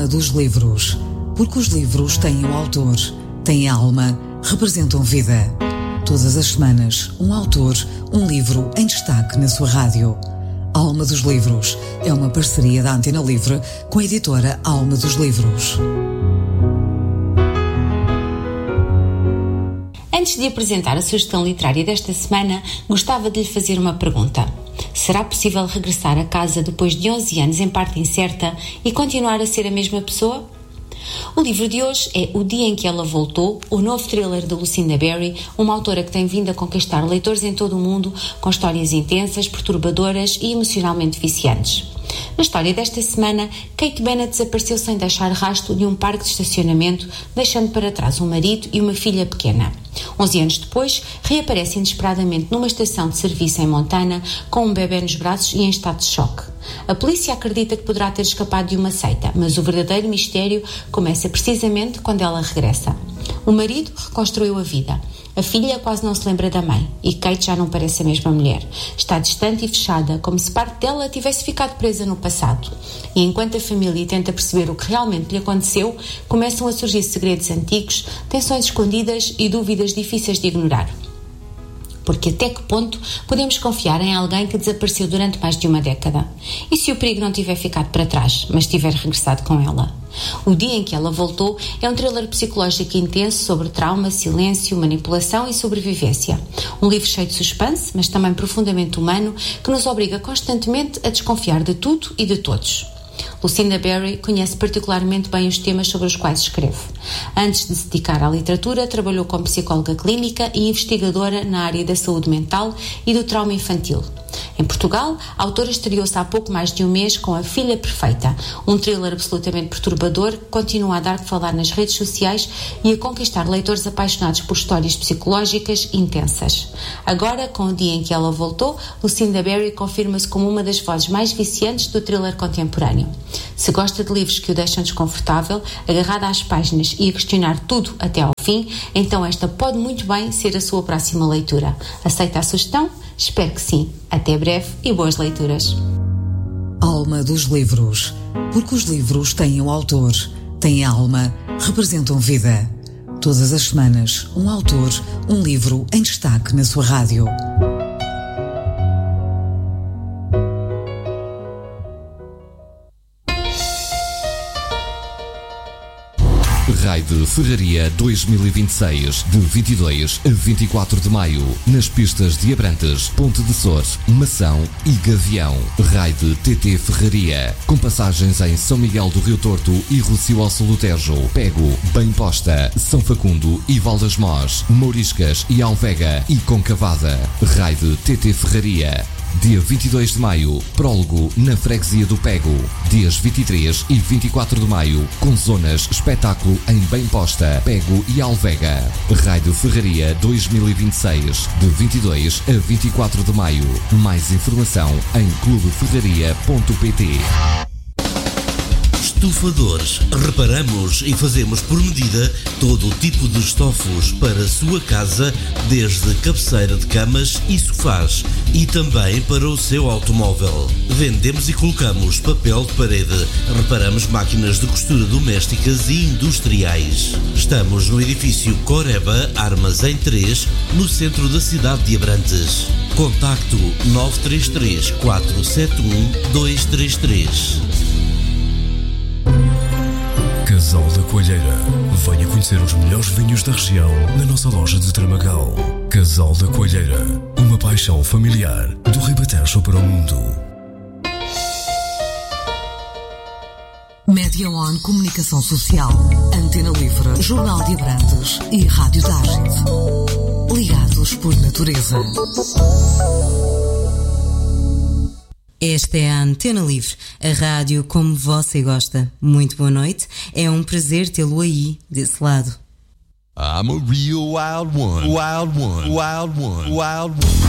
Alma dos livros. Porque os livros têm um autor, têm alma, representam vida. Todas as semanas, um autor, um livro em destaque na sua rádio. Alma dos Livros é uma parceria da Antena Livre com a editora Alma dos Livros. Antes de apresentar a sugestão literária desta semana, gostava de lhe fazer uma pergunta. Será possível regressar a casa depois de 11 anos em parte incerta e continuar a ser a mesma pessoa? O livro de hoje é O Dia em que Ela Voltou, o novo thriller de Lucinda Berry, uma autora que tem vindo a conquistar leitores em todo o mundo com histórias intensas, perturbadoras e emocionalmente viciantes. Na história desta semana, Kate Bennett desapareceu sem deixar rastro de um parque de estacionamento, deixando para trás um marido e uma filha pequena. 11 anos depois, reaparece inesperadamente numa estação de serviço em Montana, com um bebê nos braços e em estado de choque. A polícia acredita que poderá ter escapado de uma seita, mas o verdadeiro mistério começa precisamente quando ela regressa. O marido reconstruiu a vida. A filha quase não se lembra da mãe e Kate já não parece a mesma mulher. Está distante e fechada, como se parte dela tivesse ficado presa no passado. E enquanto a família tenta perceber o que realmente lhe aconteceu, começam a surgir segredos antigos, tensões escondidas e dúvidas difíceis de ignorar. Porque até que ponto podemos confiar em alguém que desapareceu durante mais de uma década? E se o perigo não tiver ficado para trás, mas tiver regressado com ela? O Dia em que Ela Voltou é um thriller psicológico intenso sobre trauma, silêncio, manipulação e sobrevivência. Um livro cheio de suspense, mas também profundamente humano, que nos obriga constantemente a desconfiar de tudo e de todos. Lucinda Berry conhece particularmente bem os temas sobre os quais escreve. Antes de se dedicar à literatura, trabalhou como psicóloga clínica e investigadora na área da saúde mental e do trauma infantil. Em Portugal, a autora estreou-se há pouco mais de um mês com A Filha Perfeita, um thriller absolutamente perturbador que continua a dar de falar nas redes sociais e a conquistar leitores apaixonados por histórias psicológicas intensas. Agora, com O Dia em que Ela Voltou, Lucinda Berry confirma-se como uma das vozes mais viciantes do thriller contemporâneo. Se gosta de livros que o deixam desconfortável, agarrada às páginas e a questionar tudo até ao fim, então esta pode muito bem ser a sua próxima leitura. Aceita a sugestão? Espero que sim. Até breve e boas leituras. Alma dos Livros. Porque os livros têm um autor, têm alma, representam vida. Todas as semanas, um autor, um livro em destaque na sua rádio. Raio de Ferraria 2026, de 22 a 24 de maio, nas pistas de Abrantes, Ponte de Sores, Mação e Gavião. Raio de TT Ferraria, com passagens em São Miguel do Rio Torto e Rocio ao Solutejo, Pego, Bem Posta, São Facundo e Valdas Mós, Mouriscas e Alvega e Concavada. Raio de TT Ferraria. Dia 22 de maio, prólogo na freguesia do Pego. Dias 23 e 24 de maio, com zonas espetáculo em Bem Posta, Pego e Alvega. Raio de Ferraria 2026, de 22 a 24 de maio. Mais informação em clubeferraria.pt. Estufadores. Reparamos e fazemos por medida todo o tipo de estofos para a sua casa, desde cabeceira de camas e sofás e também para o seu automóvel. Vendemos e colocamos papel de parede. Reparamos máquinas de costura domésticas e industriais. Estamos no edifício Coreba, Armas em 3, no centro da cidade de Abrantes. Contacto 933 471 233. Casal da Coalheira. Venha conhecer os melhores vinhos da região na nossa loja de Tramagal. Casal da Coalheira. Uma paixão familiar do Ribatejo para o mundo. Média On Comunicação Social, Antena Livre, Jornal de Abrantes e Rádio Tágide. Ligados por natureza. Esta é a Antena Livre, a rádio como você gosta. Muito boa noite, é um prazer tê-lo aí, desse lado. I'm a real wild one, wild one, wild one, wild one.